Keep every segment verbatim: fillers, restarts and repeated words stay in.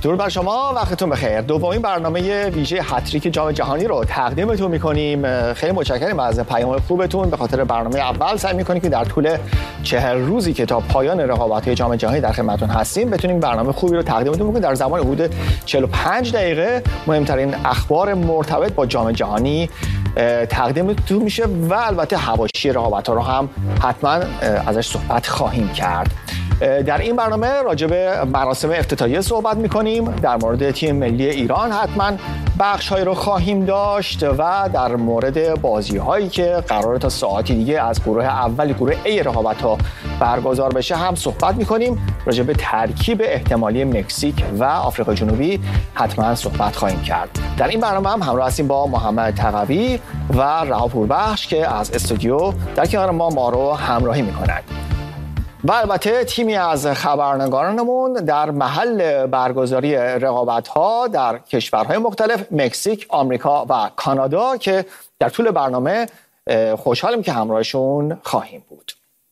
درود بر شما، وقتتون بخیر. دومین برنامه ویژه هتریک جام جهانی رو تقدیمتون می‌کنیم. خیلی متشکریم از پیام خوبتون. به خاطر برنامه اول سعی می‌کنیم که در طول چهل روزی که تا پایان رقابت‌های جام جهانی در خدمتتون هستیم بتونیم برنامه خوبی رو تقدیمتون بکنیم در زمان حدود چهل و پنج دقیقه. مهمترین اخبار مرتبط با جام جهانی تقدیمتون میشه و البته حواشی رقابت‌ها رو هم حتما ازش صحبت خواهیم کرد. در این برنامه راجع به مراسم افتتاحیه صحبت می‌کنیم. در مورد تیم ملی ایران حتما بخش‌هایی رو خواهیم داشت و در مورد بازی‌هایی که قراره تا ساعتی دیگه از گروه اولی گروه A رقابت‌ها برگزار بشه هم صحبت می‌کنیم. راجع به ترکیب احتمالی مکزیک و آفریقای جنوبی حتما صحبت خواهیم کرد. در این برنامه هم همراه هستیم با محمد تقوی و رها پوربخش که از استودیو در کنار ما ما رو همراهی می‌کنند. و البته تیمی از خبرنگارانمون در محل برگزاری رقابت‌ها در کشورهای مختلف مکزیک، آمریکا و کانادا که در طول برنامه خوشحالیم که همراهشون خواهیم بود.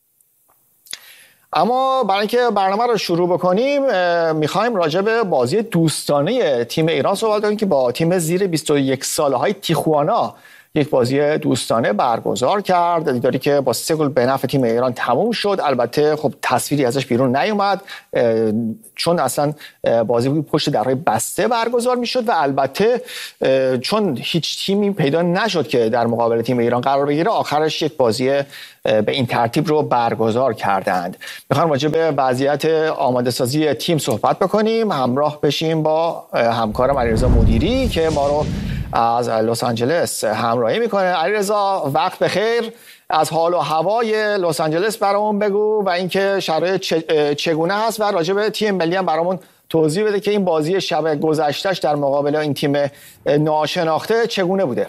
اما برای اینکه برنامه رو شروع بکنیم می‌خوایم راجع به بازی دوستانه تیم ایران صحبت کنیم که با تیم زیر بیست و یک ساله‌های تیخوانا یک بازی دوستانه برگزار کرد، دیداری که با سه گل به نفع تیم ایران تموم شد. البته خب تصویری ازش بیرون نیومد چون اصلا بازی پشت درهای بسته برگزار میشد و البته چون هیچ تیمی پیدا نشد که در مقابل تیم ایران قرار بگیره، آخرش یک بازی به این ترتیب رو برگزار کردند. میخوام راجع به وضعیت آماده سازی تیم صحبت بکنیم. همراه بشیم با همکارم علیرضا مدیری که ما رو از لس آنجلس همراهی میکنه. علیرضا وقت بخیر، از حال و هوای لس آنجلس برامون بگو و اینکه شرایط چگونه هست و راجع به تیم ملی هم برامون توضیح بده که این بازی شب گذشتهش در مقابل این تیم ناشناخته چگونه بوده.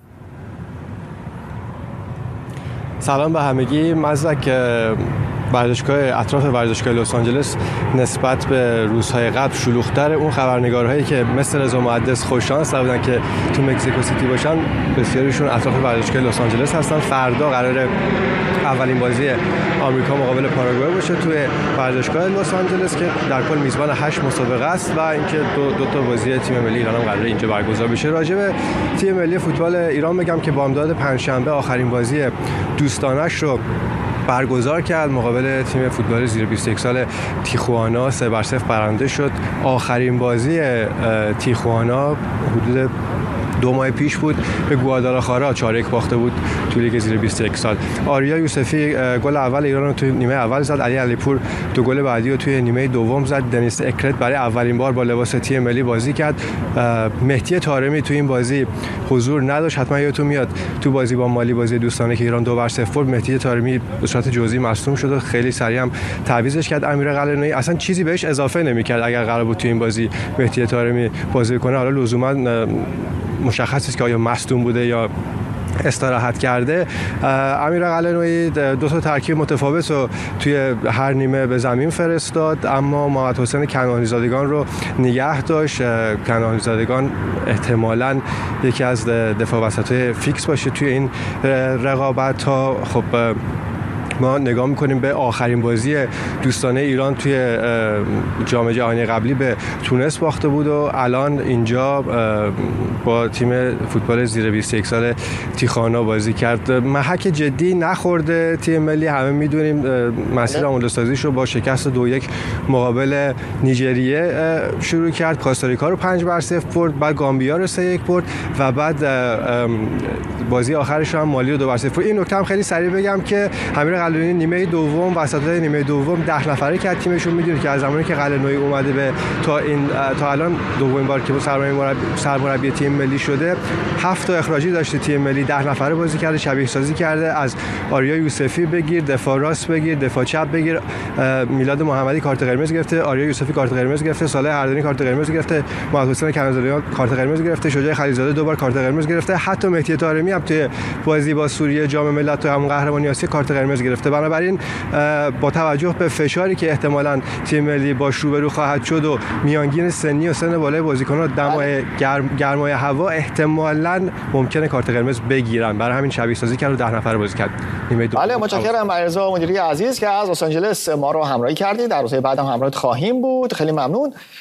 سلام به همگی. مزدک ورزشگاه اطراف ورزشگاه لس آنجلس نسبت به روزهای قبل شلوغ‌تر. اون خبرنگارهایی که مثل رضا مقدس خوششانس بودن که تو مکزیکو سیتی باشن بسیاریشون اطراف ورزشگاه لس آنجلس هستن. فردا قراره اولین بازی آمریکا مقابل پاراگوئه باشه توی ورزشگاه لس آنجلس که در کل میزبان هشت مسابقه است و اینکه دو, دو تا بازی تیم ملی ایران هم قراره اینجا برگزار بشه. راجع به تیم ملی فوتبال ایران بگم که بامداد پنجشنبه آخرین بازی دوستانش رو برگزار کرد مقابل تیم فوتبال زیر بیست و یک سال تیخوانا. سه بر صفر برنده شد. آخرین بازی تیخوانا حدود دو ماه پیش بود، به گوادالاخارا چهار یک باخته بود تو لیگ زیر بیست و یک سال. آریا یوسفی گل اول ایران رو توی نیمه اول زد. علی علیپور دو گل بعدی رو توی نیمه دوم زد. دنیس اکرت برای اولین بار با لباس تیم ملی بازی کرد. مهدی طارمی تو این بازی حضور نداشت. حتما یادتون میاد تو بازی با مالی، بازی دوستانه که ایران دو بر صفر برد، مهدی طارمی به صورت جزئی مصدوم شد و خیلی سریع هم تعویضش کرد امیر قلعه‌نویی. اصلا چیزی بهش اضافه نمی‌کرد اگر قرار بود تو این بازی مهدی طارمی بازی کنه. حالا لزوما مشخص است که آیا مصدوم بوده یا استراحت کرده. امیر قلعه‌نویی دو تا ترکیب متفاوت رو توی هر نیمه به زمین فرستاد، اما محمد حسین کنعانی زادگان رو نگه داشت. کنعانی زادگان احتمالاً یکی از دفاع وسطای فیکس باشه توی این رقابت‌ها. خب ما نگاه میکنیم به آخرین بازی دوستانه ایران توی جام جهانی قبلی به تونس باخته بود و الان اینجا با تیم فوتبال زیر بیست و یک سال تیخوانا بازی کرد. محک جدی نخورده تیم ملی، همه میدونیم مسیر آماده سازیش رو با شکست دو یک مقابل نیجریه شروع کرد. کاستاریکا رو پنج بر صفر برد، بعد گامبیا رو سه یک برد و بعد بازی آخرش هم مالی رو دو بر صفر. این نکته هم خیلی سریع بگم که امیر قلعه‌نویی نیمه دوم وسطای نیمه دوم ده نفره کرد تیمشون. میدونید که از زمانی که قلعه‌نویی اومده به تا این تا الان دومین بار که سرمربی مربی سرمربی تیم ملی شده، هفت تا اخراجی داشته تیم ملی، ده نفره بازی کرده، شبیه سازی کرده. از آریا یوسفی بگیر، دفاع راست بگیر، دفاع چپ بگیر، میلاد محمدی کارت قرمز گرفته، آریا یوسفی کارت قرمز گرفته، صالح اردنی کارت قرمز گرفته، محمد حسین کنعانی کارت قرمز گرفته، شجاع خلیلزاده دو بار کارت قرمز گرفته. حتی مهدی طارمی هم توی بازی با سوریه جام ملت تو همون قهرمانی آسیا کارت قرمز گرفته. بنابراین با توجه به فشاری که احتمالاً تیم ملی با روبرو خواهد شد و میانگین سنی و سن بالای بازیکنان و دمای گرم گرمای هوا، احتمالاً ممکنه کارت قرمز بگیرن. برای همین شبیه سازی کرد و ده نفر بازی کرد. نیمه دو. بله، متشکرم علیرضا مدیری عزیز که از لس آنجلس ما رو همراهی کردید. در روزهای بعد هم همراهت خواهیم بود. خیلی ممنون.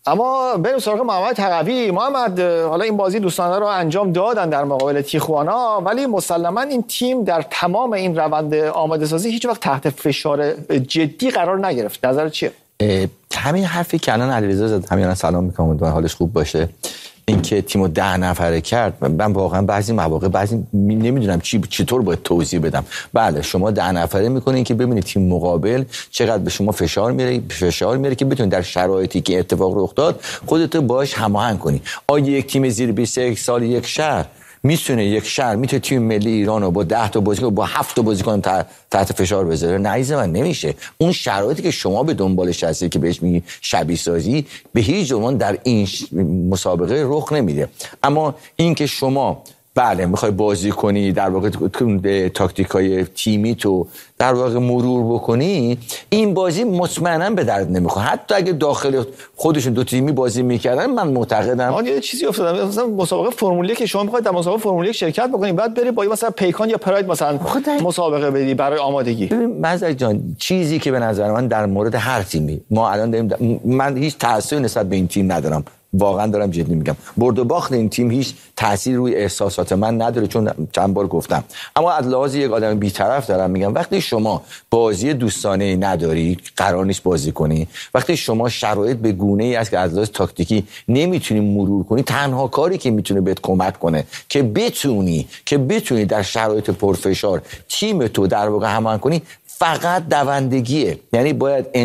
اما بریم سراغ محمد تقوی. محمد، حالا این بازی دوستانه رو انجام دادن در مقابل تیخوانا، ولی مسلما این تیم در تمام این روند آماده سازی هیچ وقت تحت فشار جدی قرار نگرفت. نظر چیه؟ همین حرفی که الان علیرضا زد، همین سلام میکنم و حالش خوب باشه، اینکه تیمو ده نفره کرد، من واقعا بعضی مواقع بعضی نمیدونم چی چطور باید توضیح بدم. بله شما ده نفره میکنین که ببینید تیم مقابل چقدر به شما فشار میاره فشار میاره که بتونید در شرایطی که اتفاق رخ داد خودت باهاش هماهنگ کنی. آیا یک تیم زیر بیست و یک سال یک شهر میتونه یک شهر میتونه تیم ملی ایران رو با ده تا بازیکن با هفت تا بازیکن تحت فشار بذاره؟ نه عزیز من، نمیشه. اون شرایطی که شما به دنبالش هستی که بهش میگی شبیه سازی به هیچ عنوان در این مسابقه رخ نمیده. اما این که شما بله میخوای بازی کنی، در واقع تاکتیکای تیمی تو در واقع مرور بکنی، این بازی مطمئنا به درد نمیخوره. حتی اگه داخل خودشون دو تیمی بازی میکردن، من معتقدم آن یه چیزی افتاد مثلا مسابقه فرمول یک که شما میخواید در مسابقه فرمول یک شرکت بکنید، بعد بری با مثلا پیکان یا پراید مثلا مسابقه بدی برای آمادگی. ببین مزدک جان، چیزی که به نظر من در مورد هر تیمی ما الان داریم، من هیچ تأثیری نسبت به این تیم ندارم، واقعا دارم جدی میگم. برد و باخت این تیم هیچ تأثیری روی احساسات من نداره، چون چند بار گفتم. اما از لحاظ یک آدم بی‌طرف دارم میگم، وقتی شما بازی دوستانه نداری، قرار نیست بازی کنی، وقتی شما شرایط به گونه‌ای است که از لحاظ تاکتیکی نمیتونی مرور کنی، تنها کاری که میتونه بهت کمک کنه که بتونی که بتونی در شرایط پرفشار تیم تو در واقع هماهنگ کنی، فقط دوندگیه. یعنی باید